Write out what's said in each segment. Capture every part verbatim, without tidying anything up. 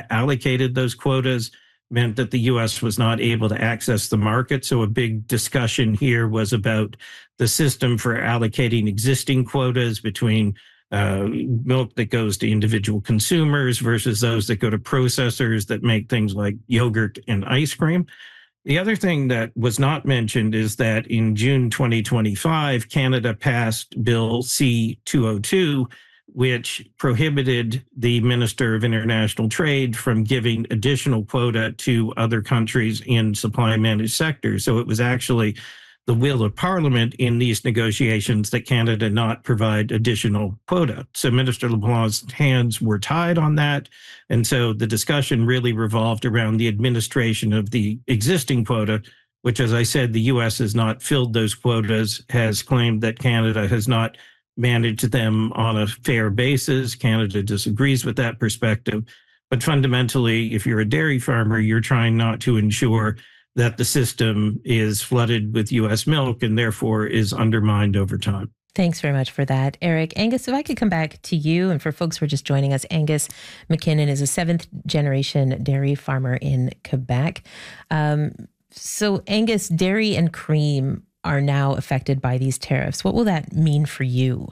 allocated those quotas meant that the U S was not able to access the market. So a big discussion here was about the system for allocating existing quotas between uh, milk that goes to individual consumers versus those that go to processors that make things like yogurt and ice cream. The other thing that was not mentioned is that in June twenty twenty-five, Canada passed Bill C two oh two, which prohibited the Minister of International Trade from giving additional quota to other countries in supply managed sectors. So it was actually the will of Parliament in these negotiations that Canada not provide additional quota. So Minister LeBlanc's hands were tied on that. And so the discussion really revolved around the administration of the existing quota, which, as I said, the U S has not filled those quotas, has claimed that Canada has not managed them on a fair basis. Canada disagrees with that perspective. But fundamentally, if you're a dairy farmer, you're trying not to ensure that the system is flooded with U S milk and therefore is undermined over time. Thanks very much for that, Eric. Angus, if I could come back to you, and for folks who are just joining us, Angus McKinnon is a seventh generation dairy farmer in Quebec. Um, so Angus, dairy and cream are now affected by these tariffs. What will that mean for you?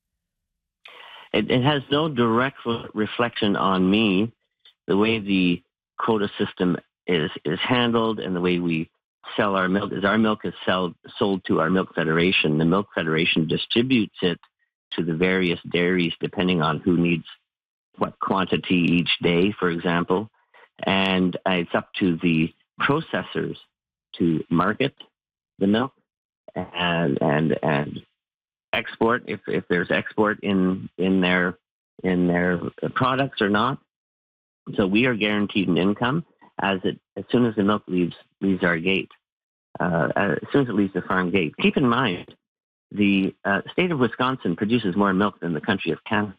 It, it has no direct reflection on me. The way the quota system is is handled and the way we sell our milk is our milk is sell, sold to our milk federation. The milk federation distributes it to the various dairies depending on who needs what quantity each day, for example. And uh, it's up to the processors to market the milk and and and export if, if there's export in in their in their products or not. So we are guaranteed an income as it as soon as the milk leaves leaves our gate, uh, as soon as it leaves the farm gate. Keep in mind, the uh, state of Wisconsin produces more milk than the country of Canada,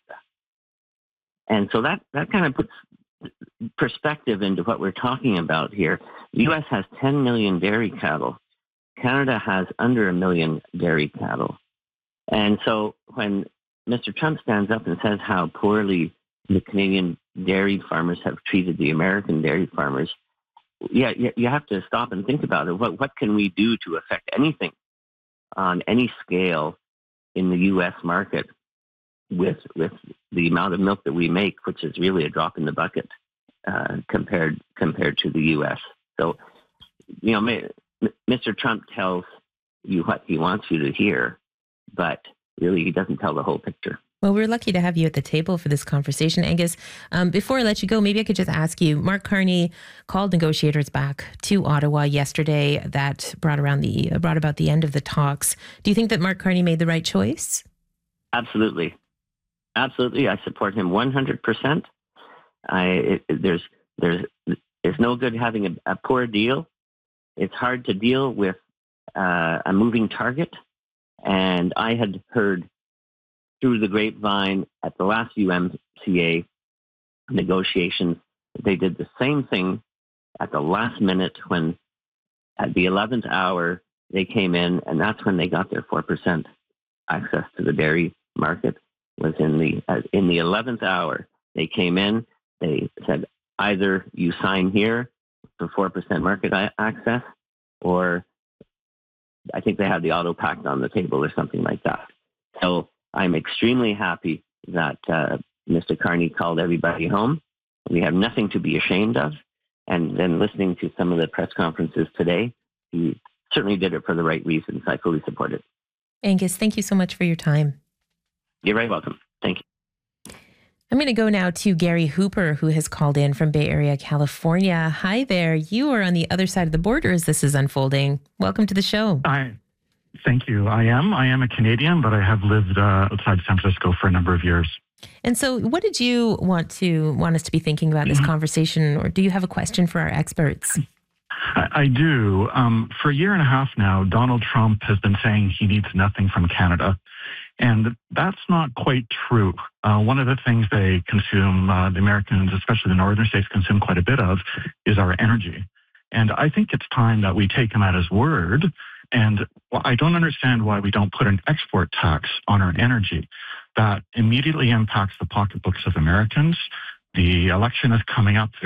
and so that that kind of puts perspective into what we're talking about here. The U S has ten million dairy cattle. Canada has under a million dairy cattle, and so when Mister Trump stands up and says how poorly the Canadian dairy farmers have treated the American dairy farmers, yeah, you have to stop and think about it. What what can we do to affect anything on any scale in the U S market with with the amount of milk that we make, which is really a drop in the bucket uh, compared compared to the U S. So, you know, Mister Trump tells you what he wants you to hear, but really he doesn't tell the whole picture. Well, we're lucky to have you at the table for this conversation, Angus. Um, before I let you go, maybe I could just ask you, Mark Carney called negotiators back to Ottawa yesterday. That brought around the uh, brought about the end of the talks. Do you think that Mark Carney made the right choice? Absolutely. Absolutely. I support him one hundred percent. I, it, there's, there's, it's no good having a, a poor deal. It's hard to deal with uh, a moving target. And I had heard through the grapevine at the last U M C A negotiations, they did the same thing at the last minute when at the eleventh hour they came in, and that's when they got their four percent access to the dairy market. Was in the uh, in the eleventh hour they came in. They said either you sign here for four percent market access, or I think they had the auto pact on the table or something like that. So I'm extremely happy that uh, Mister Carney called everybody home. We have nothing to be ashamed of. And then listening to some of the press conferences today, he certainly did it for the right reasons. I fully support it. Angus, thank you so much for your time. You're very welcome. Thank you. I'm going to go now to Gary Hooper, who has called in from Bay Area, California. Hi there. You are on the other side of the border as this is unfolding. Welcome to the show. Hi. Thank you. I am. I am a Canadian, but I have lived uh, outside San Francisco for a number of years. And so what did you want to want us to be thinking about in this conversation, or do you have a question for our experts? I, I do. Um, for a year and a half now, Donald Trump has been saying he needs nothing from Canada. And that's not quite true. Uh, one of the things they consume, uh, the Americans, especially the northern states, consume quite a bit of, is our energy. And I think it's time that we take him at his word. And well, I don't understand why we don't put an export tax on our energy. That immediately impacts the pocketbooks of Americans. The election is coming up.